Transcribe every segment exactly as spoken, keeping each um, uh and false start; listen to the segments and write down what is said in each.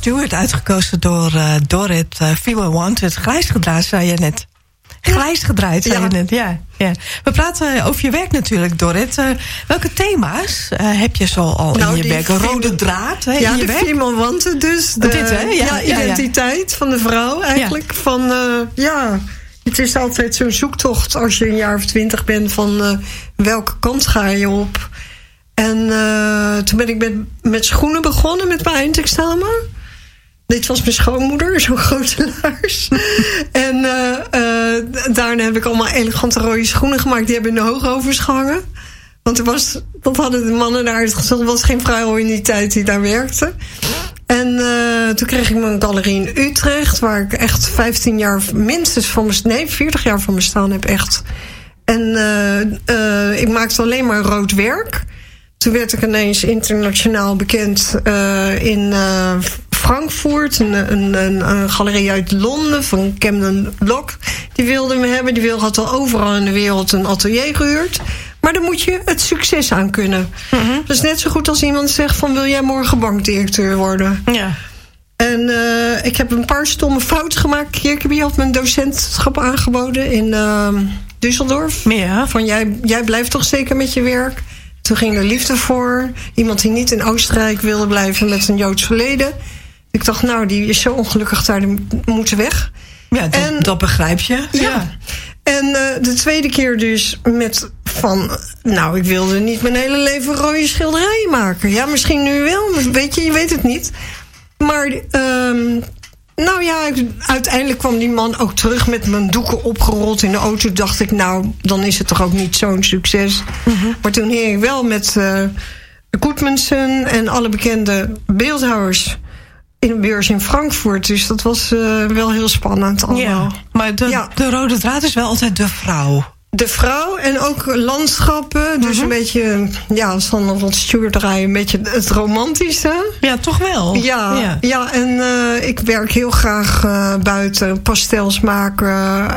Stewart, uitgekozen door uh, Dorrit. Uh, Female Wanted. Grijs gedraaid, zei je net. Grijs gedraaid, zei ja. je net. Ja, ja. We praten over je werk natuurlijk, Dorrit. Uh, welke thema's uh, heb je zo al nou, in je werk? Een rode draad hè, ja, in je de werk? Female Wanted dus. De, Dit, hè? Ja, ja, identiteit ja. van de vrouw eigenlijk. Ja. Van, uh, ja... Het is altijd zo'n zoektocht als je een jaar of twintig bent van uh, welke kant ga je op. En uh, toen ben ik met, met schoenen begonnen met mijn eindexamen. Dit was mijn schoonmoeder, zo'n grote laars. en uh, uh, daarna heb ik allemaal elegante rode schoenen gemaakt. Die hebben in de hoogovens gehangen. Want er was, dat hadden de mannen daar uitgezocht. Er was geen vrouw in die tijd die daar werkte. En uh, toen kreeg ik mijn galerie in Utrecht, waar ik echt vijftien jaar minstens van mijn, nee, veertig jaar van bestaan heb echt. En uh, uh, ik maakte alleen maar rood werk. Toen werd ik ineens internationaal bekend uh, in uh, Frankfurt. Een, een, een, een galerie uit Londen van Camden Lock. Die wilde me hebben. Die wilde, had al overal in de wereld een atelier gehuurd. Maar dan moet je het succes aan kunnen. Mm-hmm. Dat is net zo goed als iemand zegt van wil jij morgen bankdirecteur worden? Ja. En uh, ik heb een paar stomme fouten gemaakt. Kirkeby had me een docentschap aangeboden in uh, Düsseldorf. Ja. Van jij, jij blijft toch zeker met je werk? Toen ging er liefde voor. Iemand die niet in Oostenrijk wilde blijven met een Joods verleden. Ik dacht, nou, die is zo ongelukkig daar, die moet weg. Ja, dat, en, dat begrijp je. Ja. ja. En uh, de tweede keer dus met van... Nou, ik wilde niet mijn hele leven rode schilderijen maken. Ja, misschien nu wel, maar weet je, je weet het niet. Maar, um, nou ja, uiteindelijk kwam die man ook terug met mijn doeken opgerold in de auto. Dacht ik, nou, dan is het toch ook niet zo'n succes. Mm-hmm. Maar toen hing ik wel met uh, Goodmanson en alle bekende beeldhouwers in een beurs in Frankfurt. Dus dat was uh, wel heel spannend allemaal. Ja, maar de, ja. de rode draad is wel altijd de vrouw. De vrouw en ook landschappen. Dus mm-hmm. een beetje, ja, als dan nog wat Stewart draaien, een beetje het romantische. Ja, toch wel. Ja, ja. ja en uh, ik werk heel graag uh, buiten. Pastels maken,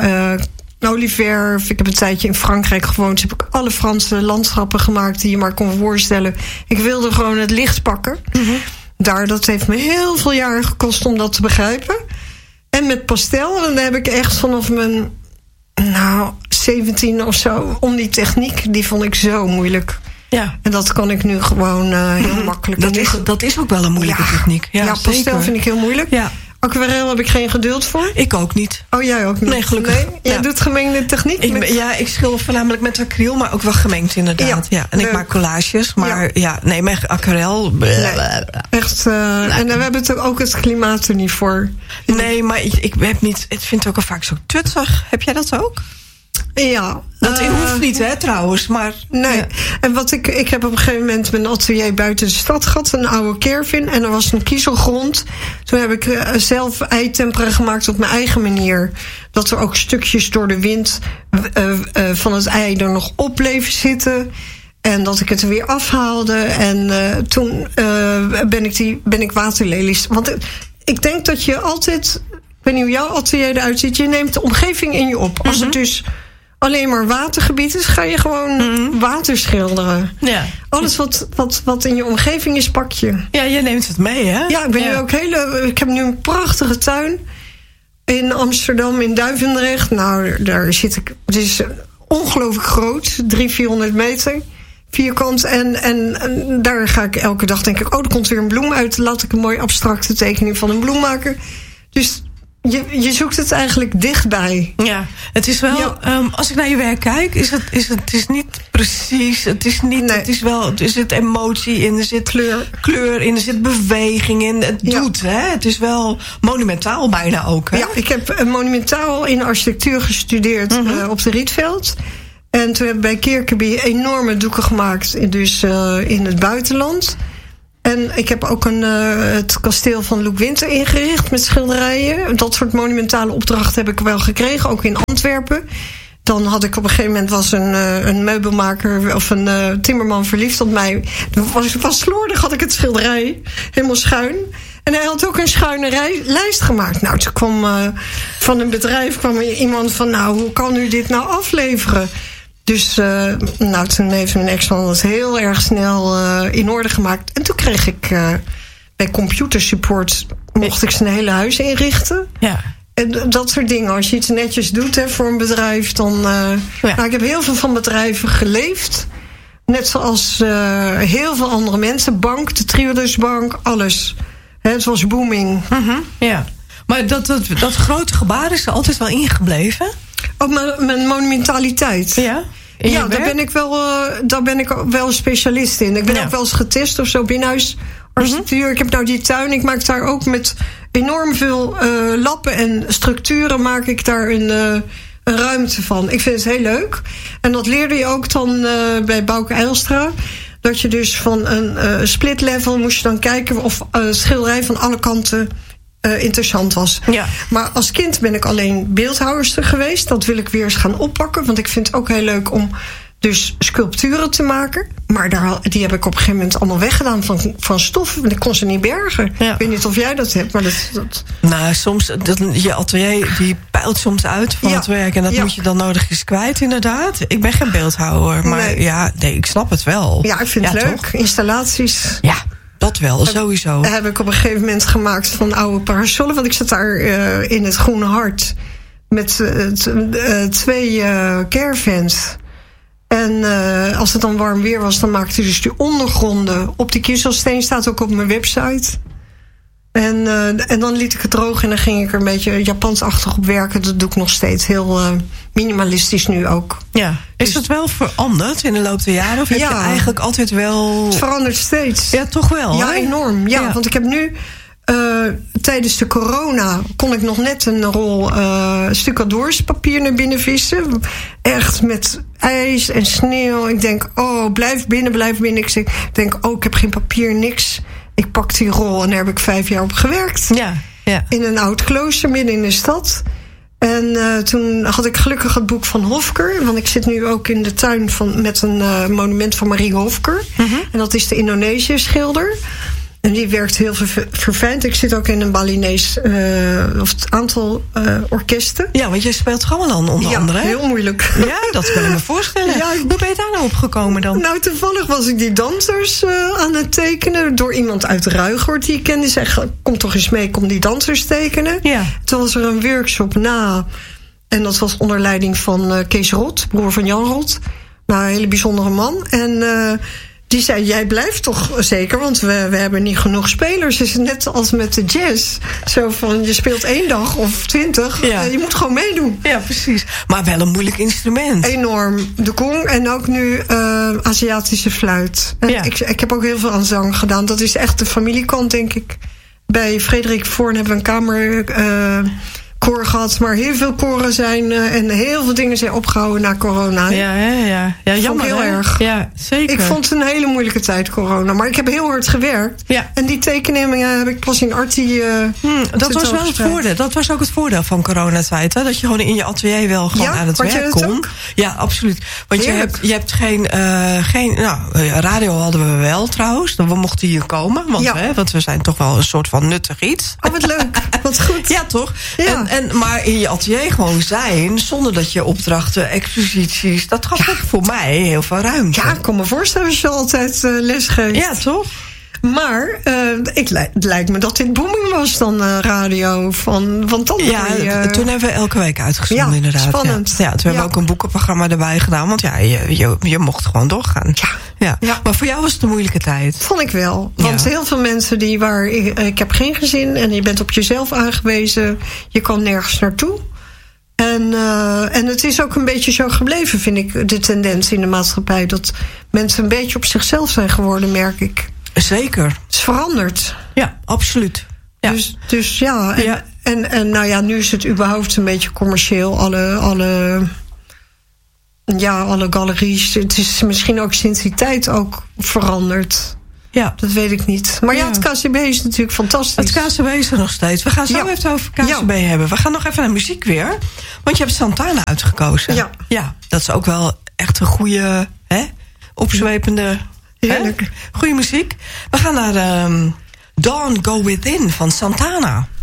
uh, olieverf. Ik heb een tijdje in Frankrijk gewoond. Dus heb ik alle Franse landschappen gemaakt die je maar kon voorstellen. Ik wilde gewoon het licht pakken. Mm-hmm. Daar, dat heeft me heel veel jaren gekost om dat te begrijpen. En met pastel, dan heb ik echt vanaf mijn, nou, zeventien of zo, om die techniek, die vond ik zo moeilijk. Ja. En dat kan ik nu gewoon uh, heel makkelijk. Dat is, dat is ook wel een moeilijke ja. techniek. Ja, ja pastel zeker. Vind ik heel moeilijk. Ja. Aquarel heb ik geen geduld voor. Ik ook niet. Oh, jij ook niet? Nee, gelukkig. Nee? Jij ja. doet gemengde techniek? Ik, met... Ja, ik schilder voornamelijk met acryl, maar ook wel gemengd inderdaad. Ja, ja. En leuk. Ik maak collages, maar ja, ja nee, met aquarel. Nee, echt. Uh, nee. En we hebben het ook het klimaat er niet voor. Nee, maar ik, ik heb niet. Ik vind het ook al vaak zo tutsig. Heb jij dat ook? Ja. Dat uh, hoeft niet, hè, trouwens, maar... Nee, ja. En wat ik... Ik heb op een gegeven moment mijn atelier buiten de stad gehad, een oude caravan, en er was een kiezelgrond. Toen heb ik uh, zelf eitempera gemaakt op mijn eigen manier. Dat er ook stukjes door de wind uh, uh, van het ei er nog op bleven zitten. En dat ik het er weer afhaalde. En uh, toen uh, ben ik die ben ik waterlelies. Want uh, ik denk dat je altijd... Ik weet niet hoe jouw atelier eruit ziet. Je neemt de omgeving in je op. Als mm-hmm. het dus alleen maar watergebied is, ga je gewoon mm-hmm. water schilderen. Ja. Alles wat, wat, wat in je omgeving is, pak je. Ja, je neemt het mee, hè? Ja, ik ben ja. nu ook hele. Ik heb nu een prachtige tuin in Amsterdam, in Duivendrecht. Nou, daar zit ik. Het is ongelooflijk groot, driehonderd, vierhonderd meter vierkant. En, en, en daar ga ik elke dag, denk ik, oh, er komt weer een bloem uit. Laat ik een mooi abstracte tekening van een bloem maken. Dus Je, je zoekt het eigenlijk dichtbij. Ja, het is wel... Ja. Um, als ik naar je werk kijk, is het, is het, het is niet precies... Het is niet... Nee. Het is wel... Er zit emotie in, er zit kleur, kleur in, er zit beweging in. Het ja. doet, hè? Het is wel monumentaal bijna ook, hè? Ja, ik heb monumentaal in architectuur gestudeerd mm-hmm. uh, op de Rietveld. En toen heb ik bij Kirkeby enorme doeken gemaakt, dus uh, in het buitenland. En ik heb ook een, uh, het kasteel van Loek Winter ingericht met schilderijen. Dat soort monumentale opdrachten heb ik wel gekregen, ook in Antwerpen. Dan had ik op een gegeven moment was een, uh, een meubelmaker of een uh, timmerman verliefd op mij. Was, was slordig, had ik het schilderij helemaal schuin. En hij had ook een schuine rij, lijst gemaakt. Nou, toen kwam uh, van een bedrijf kwam er iemand van, nou, hoe kan u dit nou afleveren? Dus uh, nou, toen heeft mijn ex-man het heel erg snel uh, in orde gemaakt. En toen kreeg ik uh, bij computersupport mocht ik zijn hele huis inrichten. Ja. En dat soort dingen. Als je iets netjes doet hè, voor een bedrijf, dan... Uh, ja. Nou, ik heb heel veel van bedrijven geleefd. Net zoals uh, heel veel andere mensen. Bank, de Triodosbank, alles. Hè, het was booming. Mm-hmm, ja. Maar dat, dat, dat grote gebaar is er altijd wel ingebleven? Ook mijn, mijn monumentaliteit. Ja, ja daar, ben ik wel, uh, daar ben ik wel specialist in. Ik ben ja. ook wel eens getest of zo binnenhuis architectuur. Mm-hmm. Ik heb nou die tuin. Ik maak daar ook met enorm veel uh, lappen en structuren... maak ik daar een, uh, een ruimte van. Ik vind het heel leuk. En dat leerde je ook dan uh, bij Bouke Ijlstra... dat je dus van een uh, split level moest je dan kijken... of uh, schilderij van alle kanten... Uh, interessant was. Ja. Maar als kind ben ik alleen beeldhouwerster geweest. Dat wil ik weer eens gaan oppakken. Want ik vind het ook heel leuk om dus sculpturen te maken. Maar daar, die heb ik op een gegeven moment allemaal weggedaan van, van stof. Want ik kon ze niet bergen. Ja. Ik weet niet of jij dat hebt. Maar dat, dat... Nou, soms, dat, je atelier die peilt soms uit van ja. het werk. En dat ja. moet je dan nodig eens kwijt, inderdaad. Ik ben geen beeldhouwer. Maar nee. ja, nee, ik snap het wel. Ja, ik vind ja, het leuk. Toch? Installaties. Ja. Dat wel, sowieso. Dat heb ik op een gegeven moment gemaakt van oude parasollen. Want ik zat daar uh, in het Groene Hart met uh, t, uh, twee uh, caravans. En uh, als het dan warm weer was, dan maakte ik dus die ondergronden op die kiezelsteen. Staat ook op mijn website. En, uh, en dan liet ik het droog en dan ging ik er een beetje Japansachtig op werken. Dat doe ik nog steeds heel uh, minimalistisch nu ook. Ja. Is dus, het wel veranderd in de loop der jaren? Of heb ja, je eigenlijk altijd wel... Het verandert steeds. Ja, toch wel? Ja, hè? enorm. Ja, ja, want ik heb nu... Uh, tijdens de corona kon ik nog net een rol uh, stucadoorspapier naar binnen vissen. Echt met ijs en sneeuw. Ik denk, oh, blijf binnen, blijf binnen. Ik zeg, denk, oh, ik heb geen papier, niks. Ik pak die rol en daar heb ik vijf jaar op gewerkt. Ja, ja. In een oud klooster midden in de stad. En uh, toen had ik gelukkig het boek van Hofker. Want ik zit nu ook in de tuin van, met een uh, monument van Marie Hofker. Mm-hmm. En dat is de Indonesië schilder. En die werkt heel ver- verfijnd. Ik zit ook in een Balinees uh, of het aantal uh, orkesten. Ja, want je speelt gamelan onder ja, andere. Ja, heel moeilijk. Ja, dat kan ik me voorstellen. Ja, hoe ben je daar nou opgekomen dan? Nou, toevallig was ik die dansers uh, aan het tekenen. Door iemand uit Ruigoord die ik kende. Die zei, kom toch eens mee, kom die dansers tekenen. Ja. Toen was er een workshop na. En dat was onder leiding van uh, Kees Rot, broer van Jan Rot. Nou, een hele bijzondere man. En... Uh, die zei, jij blijft toch zeker, want we, we hebben niet genoeg spelers. Het is net als met de jazz. Zo van, je speelt één dag of twintig. Ja. Je moet gewoon meedoen. Ja, precies. Maar wel een moeilijk instrument. Enorm. De gong en ook nu uh, Aziatische fluit. En ja. ik, ik heb ook heel veel aan zang gedaan. Dat is echt de familiekant, denk ik. Bij Frederik Voorn hebben we een kamer... Uh, koor gehad, maar heel veel koren zijn uh, en heel veel dingen zijn opgehouden na corona. Ja, ja, ja. ja jammer, heel hè? erg. Ja, zeker. Ik vond het een hele moeilijke tijd, corona. Maar ik heb heel hard gewerkt. Ja. En die tekeningen heb ik pas in Artie... Uh, hmm, dat was wel het voordeel. Dat was ook het voordeel van coronatijd. Hè? Dat je gewoon in je atelier wel gewoon ja, aan het werk kon. Ook? Ja, absoluut. Want je hebt, je hebt geen... Uh, geen nou, radio hadden we wel trouwens. We mochten hier komen. Want, ja. hè, want we zijn toch wel een soort van nuttig iets. Oh, wat leuk. Wat goed. Ja, toch? Ja. En, En, maar in je atelier gewoon zijn, zonder dat je opdrachten, exposities, dat gaf ja. voor mij heel veel ruimte. Ja, ik kan me voorstellen als je altijd uh, les geeft. Ja, toch? Maar uh, ik, het lijkt me dat dit booming was dan uh, radio. Van, van dan ja, je, uh... toen hebben we elke week uitgezonden ja, inderdaad. Spannend. Ja, ja, toen hebben we ook een boekenprogramma erbij gedaan. Want ja, je, je, je mocht gewoon doorgaan. Ja. Ja. ja. Maar voor jou was het een moeilijke tijd. Vond ik wel. Want ja. heel veel mensen die waar ik, ik heb geen gezin en je bent op jezelf aangewezen. Je kan nergens naartoe. En, uh, en het is ook een beetje zo gebleven, vind ik, de tendens in de maatschappij. Dat mensen een beetje op zichzelf zijn geworden, merk ik. Zeker. Het is veranderd. Ja, absoluut. Ja. Dus, dus ja, en, ja. En, en nou ja, nu is het überhaupt een beetje commercieel. Alle, alle, ja, alle galeries. Het is misschien ook sinds die tijd ook veranderd. Ja. Dat weet ik niet. Maar ja, ja, het K C B is natuurlijk fantastisch. Het K C B is er nog steeds. We gaan zo ja. even over K C B ja. hebben. We gaan nog even naar muziek weer. Want je hebt Santana uitgekozen. Ja. Ja, dat is ook wel echt een goede, hè, opzwepende... Heerlijk. Goeie muziek. We gaan naar um, Dawn Go Within van Santana.